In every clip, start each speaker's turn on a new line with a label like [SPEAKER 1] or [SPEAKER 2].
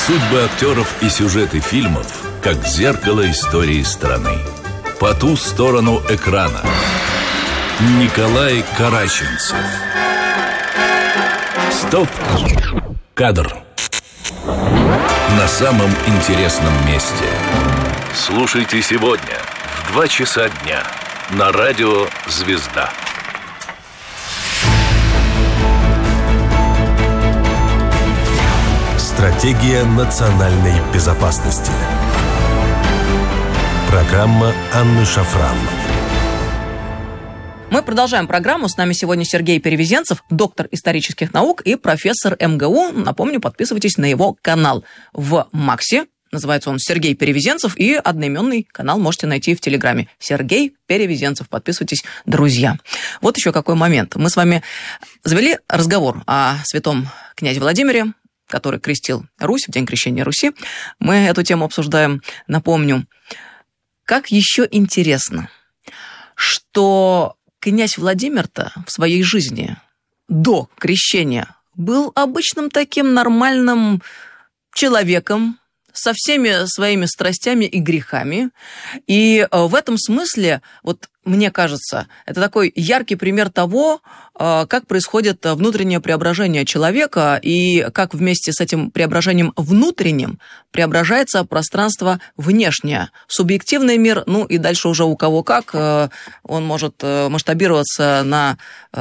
[SPEAKER 1] Судьбы актеров и сюжеты фильмов как зеркало истории страны. По ту сторону экрана Николай Караченцев. Стоп! Кадр. На самом интересном месте. Слушайте сегодня в 2 часа дня на радио «Звезда».
[SPEAKER 2] Стратегия национальной безопасности. Программа Анны Шафран.
[SPEAKER 3] Мы продолжаем программу. С нами сегодня Сергей Перевезенцев, доктор исторических наук и профессор МГУ. Напомню, подписывайтесь на его канал в Максе. Называется он «Сергей Перевезенцев», и одноименный канал можете найти в Телеграме. Сергей Перевезенцев. Подписывайтесь, друзья. Вот еще какой момент. Мы с вами завели разговор о святом князе Владимире, который крестил Русь в день крещения Руси. Мы эту тему обсуждаем. Напомню, как еще интересно, что князь Владимир-то в своей жизни до крещения был обычным таким нормальным человеком, со всеми своими страстями и грехами. И в этом смысле, вот мне кажется, это такой яркий пример того, как происходит внутреннее преображение человека и как вместе с этим преображением внутренним преображается пространство внешнее. Субъективный мир, ну и дальше уже у кого как, он может масштабироваться на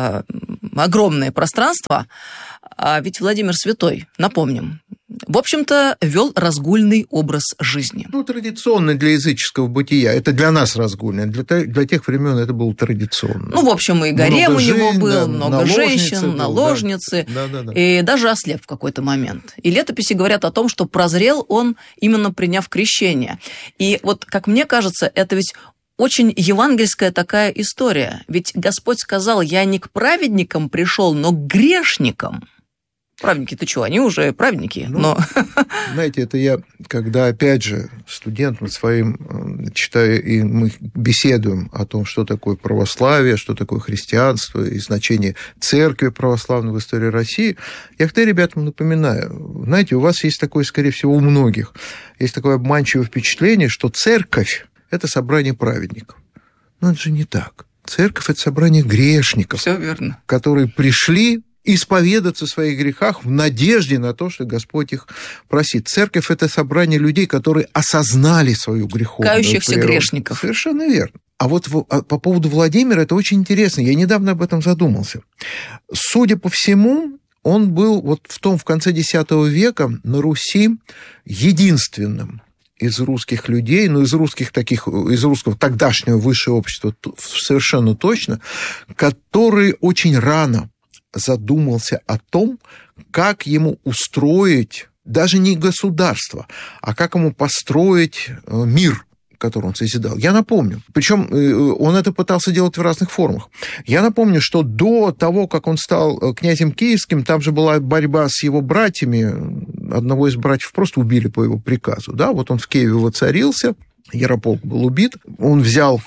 [SPEAKER 3] огромные пространства. А ведь Владимир Святой, напомним, в общем-то, вел разгульный образ жизни.
[SPEAKER 4] Ну, традиционный для языческого бытия. Это для нас разгульный. Для тех времен это было традиционно.
[SPEAKER 3] Ну, в общем, и гарем у него был, много женщин, наложницы,
[SPEAKER 4] да.
[SPEAKER 3] И даже ослеп в какой-то момент. И летописи говорят о том, что прозрел он, именно приняв крещение. И вот, как мне кажется, это ведь очень евангельская такая история. Ведь Господь сказал: «Я не к праведникам пришел, но к грешникам». Праведники-то что, они уже праведники, но...
[SPEAKER 4] Знаете, это я, когда, опять же, студентам своим читаю, и мы беседуем о том, что такое православие, что такое христианство и значение церкви православной в истории России, я всегда ребятам напоминаю, знаете, у вас есть такое, скорее всего, у многих, есть такое обманчивое впечатление, что церковь – это собрание праведников. Но это же не так. Церковь – это собрание грешников,
[SPEAKER 3] Всё верно.
[SPEAKER 4] которые пришли исповедаться в своих грехах в надежде на то, что Господь их простит. Церковь – это собрание людей, которые осознали свою греховную
[SPEAKER 3] кающихся
[SPEAKER 4] природу.
[SPEAKER 3] грешников.
[SPEAKER 4] Совершенно верно. А вот по поводу Владимира это очень интересно. Я недавно об этом задумался. Судя по всему, он был вот в конце X века на Руси единственным из русских людей, из русского тогдашнего высшего общества совершенно точно, который очень рано задумался о том, как ему устроить даже не государство, а как ему построить мир, который он созидал. Я напомню, причем он это пытался делать в разных формах. Я напомню, что до того, как он стал князем киевским, там же была борьба с его братьями. Одного из братьев просто убили по его приказу. Да? Вот он в Киеве воцарился, Ярополк был убит, он взял,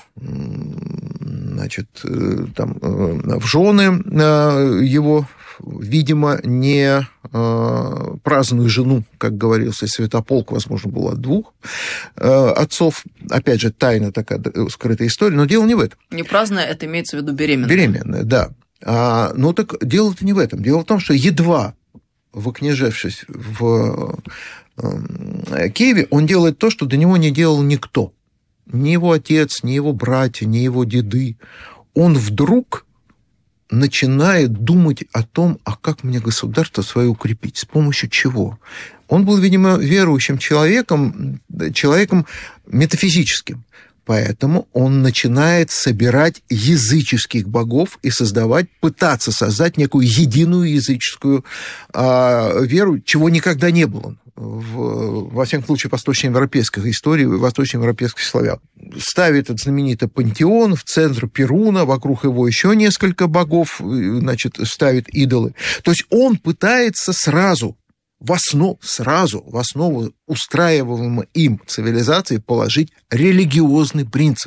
[SPEAKER 4] значит, там, в жены его, видимо, не праздную жену, как говорился, Святополк, возможно, был от 2 отцов. Опять же, тайна такая, скрытая история, но дело не в этом.
[SPEAKER 3] Не праздная, это имеется в виду беременная.
[SPEAKER 4] Беременная, да. Ну так дело-то не в этом. Дело в том, что едва вокняжевшись в Киеве, он делает то, что до него не делал никто. Ни его отец, ни его братья, ни его деды. Он вдруг начинает думать о том, а как мне государство свое укрепить, с помощью чего. Он был, видимо, верующим человеком метафизическим. Поэтому он начинает собирать языческих богов и пытаться создать некую единую языческую веру, чего никогда не было. Во всяком случае, в восточноевропейской истории, в восточноевропейских славян. Ставит этот знаменитый пантеон в центр Перуна, вокруг его еще несколько богов, значит, ставит идолы. То есть он пытается сразу в основу устраиваемой им цивилизации положить религиозный принцип.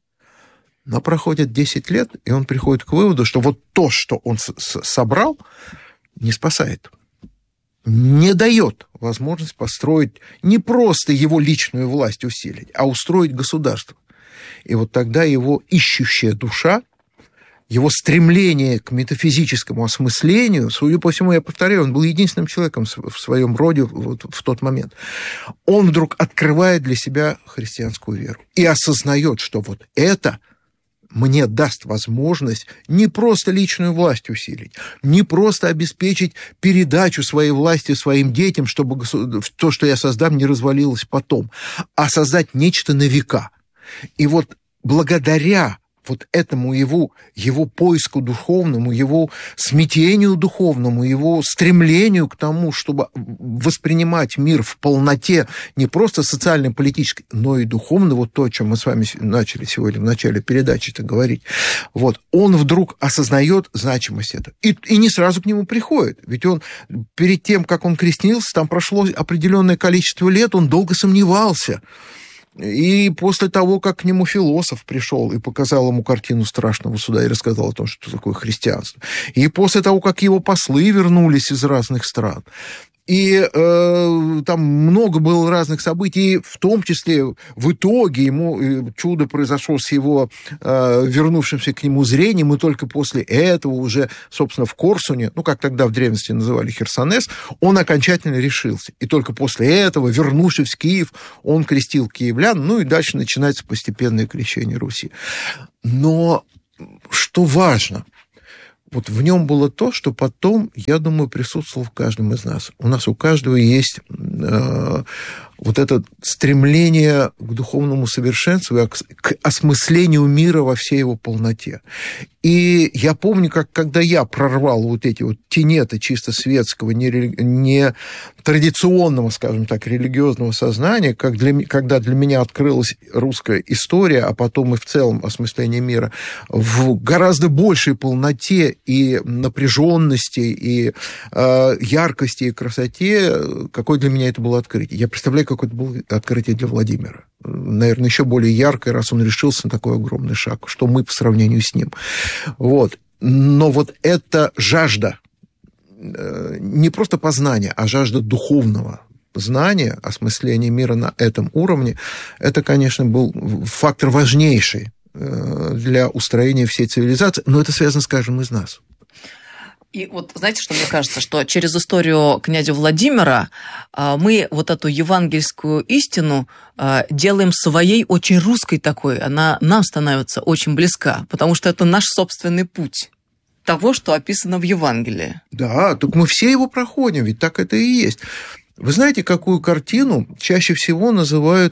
[SPEAKER 4] Но проходит 10 лет, и он приходит к выводу, что вот то, что он собрал, не спасает. не дает возможность построить не просто его личную власть усилить, а устроить государство. И вот тогда его ищущая душа, его стремление к метафизическому осмыслению, судя по всему, я повторяю, он был единственным человеком в своем роде вот в тот момент, он вдруг открывает для себя христианскую веру и осознает, что вот это мне даст возможность не просто личную власть усилить, не просто обеспечить передачу своей власти своим детям, чтобы то, что я создам, не развалилось потом, а создать нечто на века. И вот благодаря вот этому его поиску духовному, его смятению духовному, его стремлению к тому, чтобы воспринимать мир в полноте не просто социально-политической, но и духовно, вот то, о чем мы с вами начали сегодня в начале передачи-то говорить, вот, он вдруг осознает значимость этого. И не сразу к нему приходит. Ведь он перед тем, как он крестился, там прошло определенное количество лет, он долго сомневался. И после того, как к нему философ пришел и показал ему картину страшного суда и рассказал о том, что такое христианство, и после того, как его послы вернулись из разных стран, и там много было разных событий, в том числе в итоге ему чудо произошло с его вернувшимся к нему зрением, и только после этого уже, собственно, в Корсуне, ну, как тогда в древности называли Херсонес, он окончательно решился. И только после этого, вернувшись в Киев, он крестил киевлян, ну, и дальше начинается постепенное крещение Руси. Но что важно, вот в нем было то, что потом, я думаю, присутствовало в каждом из нас. У нас у каждого есть вот это стремление к духовному совершенству, к осмыслению мира во всей его полноте. И я помню, когда я прорвал вот эти вот тенеты чисто светского, не традиционного, скажем так, религиозного сознания, когда для меня открылась русская история, а потом и в целом осмысление мира в гораздо большей полноте и напряженности, и яркости, и красоте, какое для меня это было открытие. Я представляю, какое это было открытие для Владимира. Наверное, еще более яркое, раз он решился на такой огромный шаг, что мы по сравнению с ним. Вот. Но вот эта жажда не просто познания, а жажда духовного знания, осмысления мира на этом уровне, это, конечно, был фактор важнейший для устроения всей цивилизации, но это связано с каждым из нас.
[SPEAKER 3] И вот знаете, что мне кажется, что через историю князя Владимира мы вот эту евангельскую истину делаем своей, очень русской такой, она нам становится очень близка, потому что это наш собственный путь того, что описано в Евангелии.
[SPEAKER 4] Да, так мы все его проходим, ведь так это и есть. Вы знаете, какую картину чаще всего называют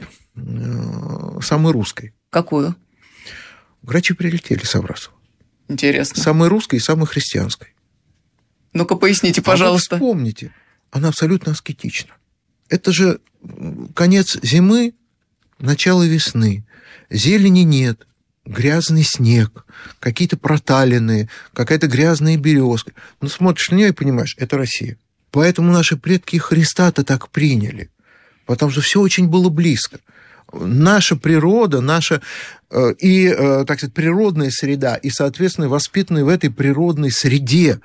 [SPEAKER 4] самой русской?
[SPEAKER 3] Какую?
[SPEAKER 4] Грачи прилетели с Аврасова.
[SPEAKER 3] Интересно.
[SPEAKER 4] Самой русской и самой христианской.
[SPEAKER 3] Ну-ка, поясните, пожалуйста.
[SPEAKER 4] А вы вспомните, она абсолютно аскетична. Это же конец зимы, начало весны. Зелени нет, грязный снег, какие-то проталины, какая-то грязная березка. Ну, смотришь на нее и понимаешь, это Россия. Поэтому наши предки Христа-то так приняли, потому что все очень было близко. Наша природа, наша так сказать, природная среда и, соответственно, воспитанные в этой природной среде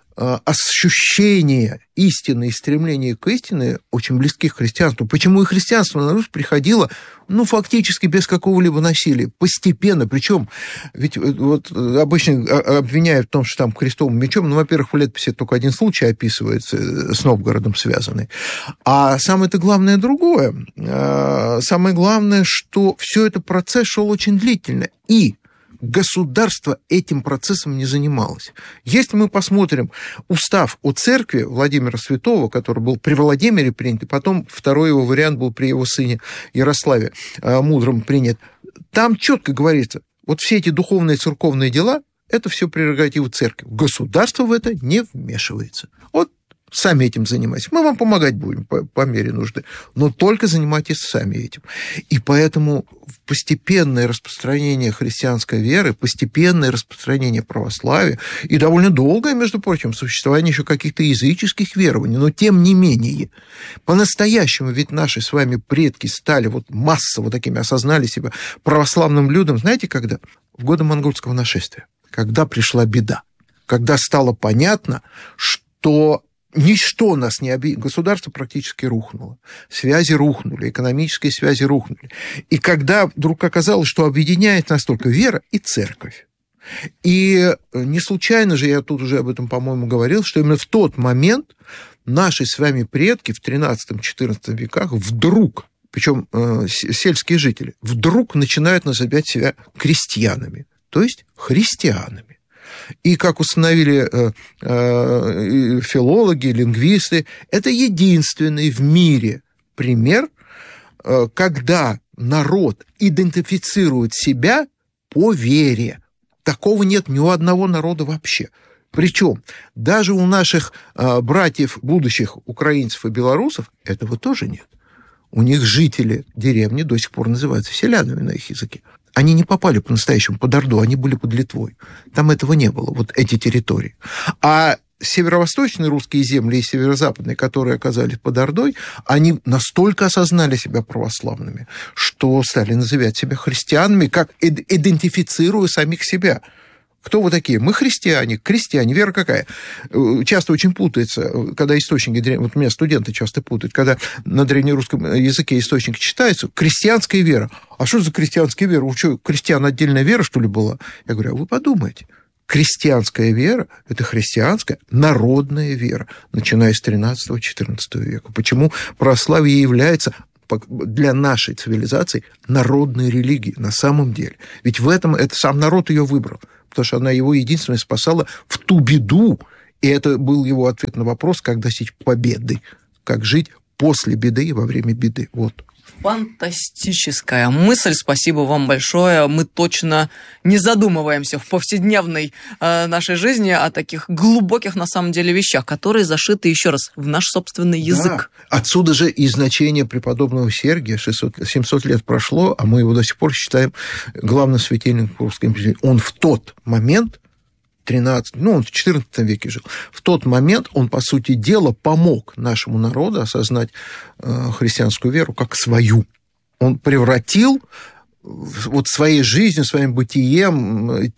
[SPEAKER 4] ощущение истины и стремление к истине очень близки к христианству. Почему и христианство на Русь приходило, ну, фактически без какого-либо насилия, постепенно. Причем, ведь вот обычно обвиняют в том, что там крестовым мечом, ну, во-первых, в летописи только один случай описывается, с Новгородом связанный. А самое-то главное другое. Самое главное, что все это процесс шел очень длительно. И государство этим процессом не занималось. Если мы посмотрим устав о церкви Владимира Святого, который был при Владимире принят, и потом второй его вариант был при его сыне Ярославе Мудром принят, там четко говорится, вот все эти духовные церковные дела, это все прерогатива церкви. Государство в это не вмешивается. Вот сами этим занимайтесь. Мы вам помогать будем по мере нужды, но только занимайтесь сами этим. И поэтому постепенное распространение христианской веры, постепенное распространение православия и довольно долгое, между прочим, существование еще каких-то языческих верований, но тем не менее, по-настоящему ведь наши с вами предки стали вот массово такими, осознали себя православным людям, знаете, когда? В годы монгольского нашествия, когда пришла беда, когда стало понятно, что Ничто нас не объединяет. Государство практически рухнуло. Связи рухнули, экономические связи рухнули. И когда вдруг оказалось, что объединяет нас только вера и церковь. И не случайно же, я тут уже об этом, по-моему, говорил, что именно в тот момент наши с вами предки в XIII-XIV веках вдруг, причем сельские жители, вдруг начинают называть себя крестьянами, то есть христианами. И, как установили филологи, лингвисты, это единственный в мире пример, когда народ идентифицирует себя по вере. Такого нет ни у одного народа вообще. Причем даже у наших братьев, будущих украинцев и белорусов, этого тоже нет. У них жители деревни до сих пор называются селянами на их языке. Они не попали по-настоящему под Орду, они были под Литвой. Там этого не было, вот эти территории. А северо-восточные русские земли и северо-западные, которые оказались под Ордой, они настолько осознали себя православными, что стали называть себя христианами, как идентифицируя самих себя. Кто вы такие? Мы христиане, крестьяне. Вера какая? Часто очень путается, когда источники... Вот у меня студенты часто путают, когда на древнерусском языке источники читаются. Крестьянская вера. А что за крестьянская вера? У что, крестьян отдельная вера, что ли, была? Я говорю, а вы подумайте. Крестьянская вера – это христианская народная вера, начиная с XIII-XIV века. Почему православие является для нашей цивилизации народной религией на самом деле? Ведь в этом это сам народ ее выбрал, потому что она его единственная спасала в ту беду, и это был его ответ на вопрос, как достичь победы, как жить после беды и во время беды. Вот.
[SPEAKER 3] Фантастическая мысль, спасибо вам большое. Мы точно не задумываемся в повседневной нашей жизни о таких глубоких, на самом деле, вещах, которые зашиты, еще раз, в наш собственный язык.
[SPEAKER 4] Да. Отсюда же и значение преподобного Сергия. 700 лет прошло, а мы его до сих пор считаем главным светильником русской империи. Он в тот момент, он в XIV веке жил. В тот момент он, по сути дела, помог нашему народу осознать христианскую веру как свою. Он превратил вот своей жизнью, своим бытием,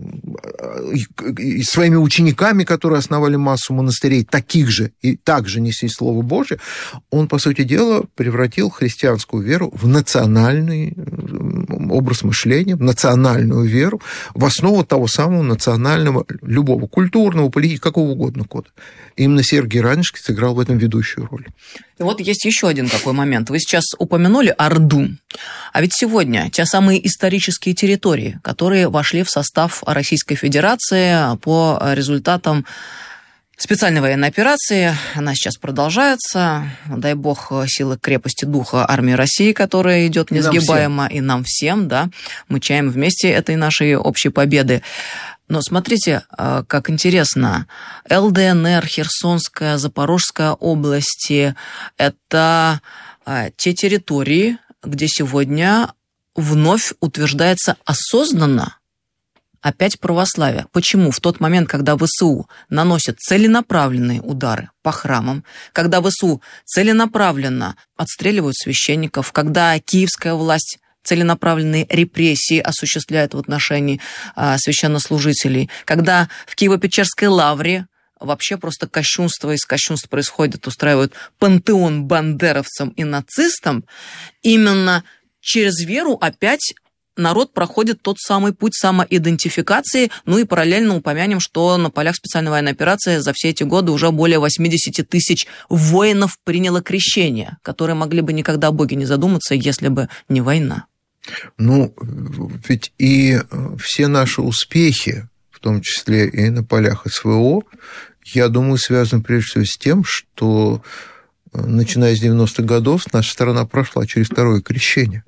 [SPEAKER 4] своими учениками, которые основали массу монастырей, таких же и также несли Слово Божие, он, по сути дела, превратил христианскую веру в национальный образ мышления, в национальную веру, в основу того самого национального, любого, культурного, политического, какого угодно кода. Именно Сергий Радонежский сыграл в этом ведущую роль.
[SPEAKER 3] И вот есть еще один такой момент. Вы сейчас упомянули Орду. А ведь сегодня те самые исторические территории, которые вошли в состав Российской Федерации по результатам специальной военной операции, она сейчас продолжается. Дай бог силы крепости духа армии России, которая идет несгибаемо, и нам всем, да, мы чаем вместе этой нашей общей победы. Но смотрите, как интересно, ЛДНР, Херсонская, Запорожская области – это те территории, где сегодня вновь утверждается осознанно опять православие. Почему? В тот момент, когда ВСУ наносят целенаправленные удары по храмам, когда ВСУ целенаправленно отстреливают священников, когда киевская власть целенаправленные репрессии осуществляет в отношении священнослужителей, когда в Киево-Печерской лавре вообще просто кощунство из кощунств происходит, устраивают пантеон бандеровцам и нацистам, именно через веру опять народ проходит тот самый путь самоидентификации, ну и параллельно упомянем, что на полях специальной военной операции за все эти годы уже более 80 тысяч воинов приняло крещение, которые могли бы никогда о Боге не задуматься, если бы не война.
[SPEAKER 4] Ну, ведь и все наши успехи, в том числе и на полях СВО, я думаю, связаны прежде всего с тем, что, начиная с 90-х годов, наша страна прошла через второе крещение.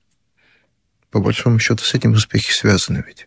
[SPEAKER 4] По большому счету, с этим успехи связаны ведь.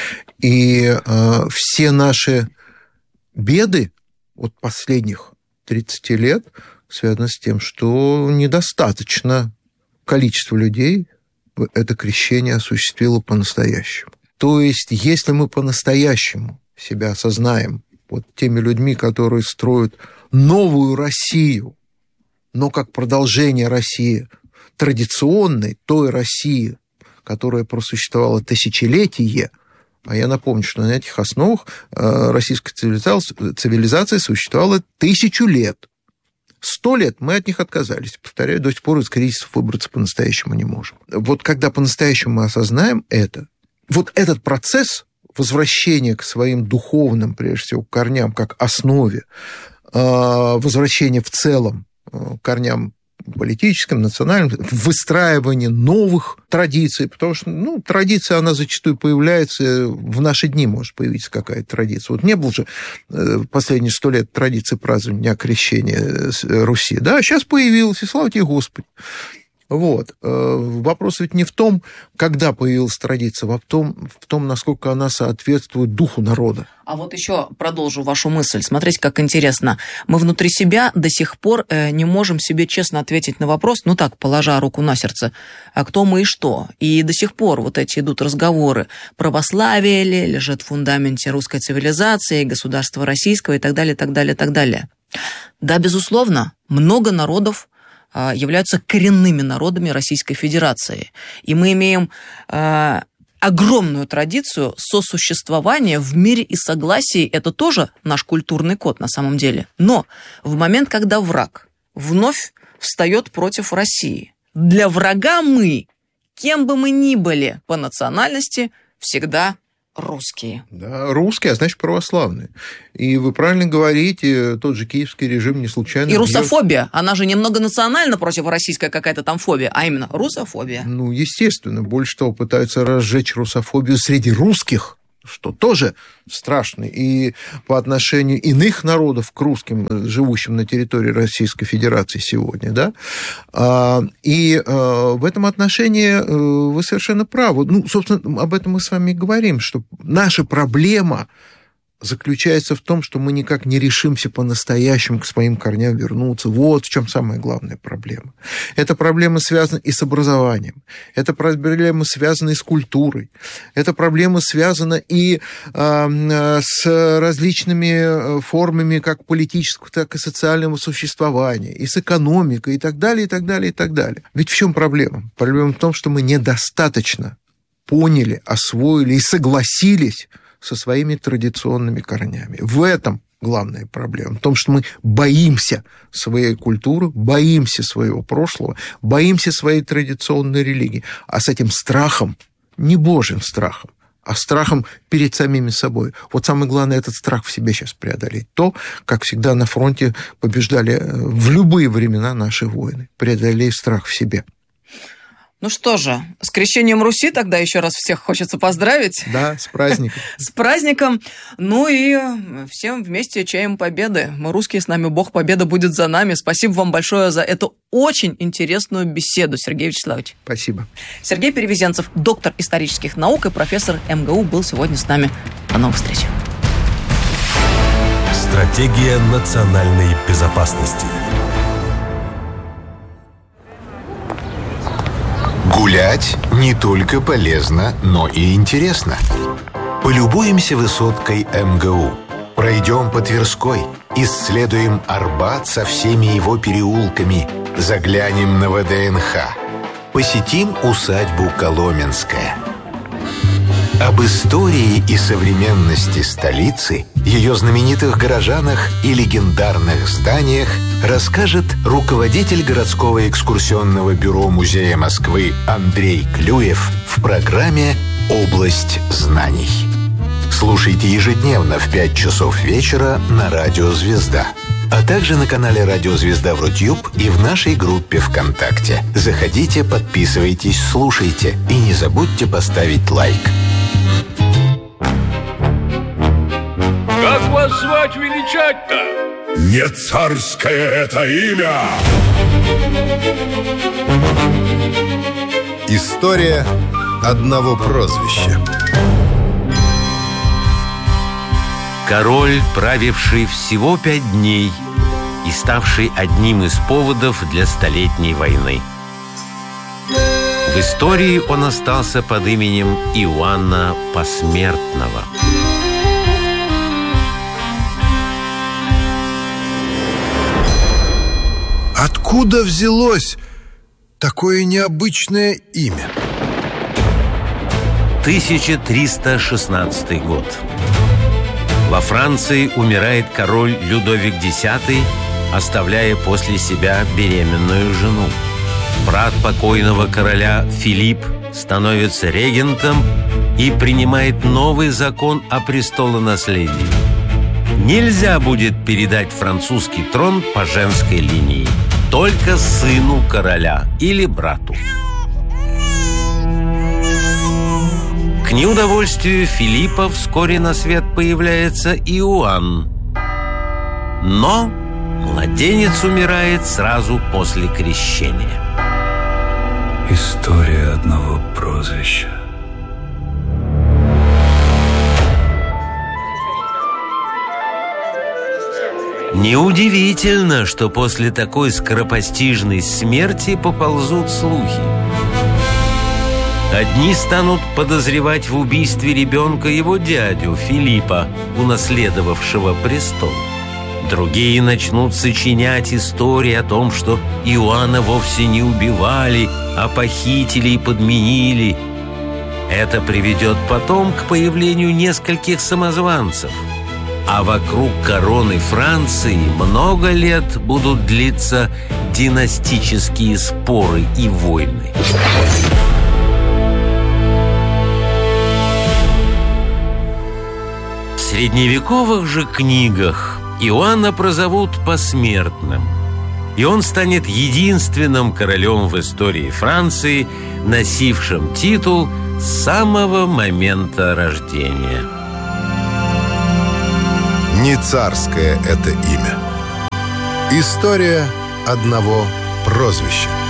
[SPEAKER 4] И все наши беды от последних 30 лет связаны с тем, что недостаточно количество людей это крещение осуществило по-настоящему. То есть, если мы по-настоящему себя осознаем вот теми людьми, которые строят новую Россию, но как продолжение России традиционной, той России, которая просуществовала тысячелетие, А я напомню, что на этих основах российская цивилизация существовала 1000 лет. 100 лет мы от них отказались. Повторяю, до сих пор из кризисов выбраться по-настоящему не можем. Вот когда по-настоящему мы осознаем это, вот этот процесс возвращения к своим духовным, прежде всего, корням, как основе, возвращения в целом к корням политическим, национальным, выстраивание новых традиций, потому что, традиция, она зачастую появляется, в наши дни может появиться какая-то традиция. Вот не было же последние 100 лет традиции празднования Дня Крещения Руси, да, а сейчас появилась, и слава тебе, Господи. Вот. Вопрос ведь не в том, когда появилась традиция, а в том, насколько она соответствует духу народа.
[SPEAKER 3] А вот еще продолжу вашу мысль. Смотрите, как интересно. Мы внутри себя до сих пор не можем себе честно ответить на вопрос, положа руку на сердце, а кто мы и что? И до сих пор вот эти идут разговоры. Православие ли лежит в фундаменте русской цивилизации, государства российского и так далее, так далее, так далее. Да, безусловно, много народов являются коренными народами Российской Федерации. И мы имеем огромную традицию сосуществования в мире и согласии. Это тоже наш культурный код на самом деле. Но в момент, когда враг вновь встает против России, для врага мы, кем бы мы ни были по национальности, всегда русские.
[SPEAKER 4] Да, русские, а значит православные. И вы правильно говорите, тот же киевский режим не случайно...
[SPEAKER 3] И русофобия, она же немного национально против российская какая-то там фобия, а именно русофобия.
[SPEAKER 4] Естественно, больше того, пытаются разжечь русофобию среди русских, что тоже страшно. И по отношению иных народов к русским, живущим на территории Российской Федерации сегодня, да. И в этом отношении вы совершенно правы. Собственно, об этом мы с вами и говорим, что наша проблема заключается в том, что мы никак не решимся по-настоящему к своим корням вернуться. Вот в чем самая главная проблема. Эта проблема связана и с образованием, эта проблема связана и с культурой, эта проблема связана и с различными формами как политического, так и социального существования, и с экономикой, и так далее, и так далее, и так далее. Ведь в чем проблема? Проблема в том, что мы недостаточно поняли, освоили и согласились со своими традиционными корнями. В этом главная проблема. В том, что мы боимся своей культуры, боимся своего прошлого, боимся своей традиционной религии. А с этим страхом, не Божьим страхом, а страхом перед самими собой. Вот самое главное, этот страх в себе сейчас преодолеть. То, как всегда на фронте побеждали в любые времена наши воины. Преодолеть страх в себе.
[SPEAKER 3] Ну что же, с крещением Руси тогда еще раз всех хочется поздравить.
[SPEAKER 4] Да, с праздником.
[SPEAKER 3] С праздником. Ну и всем вместе чаем победы. Мы русские, с нами Бог, победа будет за нами. Спасибо вам большое за эту очень интересную беседу, Сергей Вячеславович.
[SPEAKER 4] Спасибо.
[SPEAKER 3] Сергей Перевезенцев, доктор исторических наук и профессор МГУ, был сегодня с нами. До новых встреч.
[SPEAKER 2] Стратегия национальной безопасности.
[SPEAKER 5] Гулять не только полезно, но и интересно. Полюбуемся высоткой МГУ. Пройдем по Тверской. Исследуем Арбат со всеми его переулками. Заглянем на ВДНХ. Посетим усадьбу Коломенская. Об истории и современности столицы, ее знаменитых горожанах и легендарных зданиях расскажет руководитель городского экскурсионного бюро Музея Москвы Андрей Клюев в программе «Область знаний». Слушайте ежедневно в 5 часов вечера на Радио Звезда, а также на канале Радио Звезда в Рутюб и в нашей группе ВКонтакте. Заходите, подписывайтесь, слушайте и не забудьте поставить лайк.
[SPEAKER 6] Как вас звать величать-то?
[SPEAKER 7] Не царское это имя!
[SPEAKER 8] История одного прозвища.
[SPEAKER 9] Король, правивший всего 5 дней и ставший одним из поводов для Столетней войны. В истории он остался под именем Иоанна Посмертного.
[SPEAKER 8] Откуда взялось такое необычное имя?
[SPEAKER 9] 1316 год. Во Франции умирает король Людовик X, оставляя после себя беременную жену. Брат покойного короля Филипп становится регентом и принимает новый закон о престолонаследии. Нельзя будет передать французский трон по женской линии, только сыну короля или брату. К неудовольствию Филиппа вскоре на свет появляется Иоанн. Но младенец умирает сразу после крещения.
[SPEAKER 10] История одного прозвища.
[SPEAKER 9] Неудивительно, что после такой скоропостижной смерти поползут слухи. Одни станут подозревать в убийстве ребенка его дядю Филиппа, унаследовавшего престол. Другие начнут сочинять истории о том, что Иоанна вовсе не убивали, а похитили и подменили. Это приведет потом к появлению нескольких самозванцев. А вокруг короны Франции много лет будут длиться династические споры и войны. В средневековых же книгах Иоанна прозовут посмертным, и он станет единственным королем в истории Франции, носившим титул с самого момента рождения.
[SPEAKER 8] Не царское это имя. История одного прозвища.